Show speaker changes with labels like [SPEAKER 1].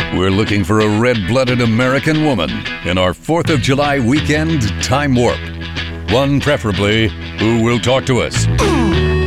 [SPEAKER 1] We're looking for a red-blooded American woman in our 4th of July weekend time warp. One preferably who will talk to us.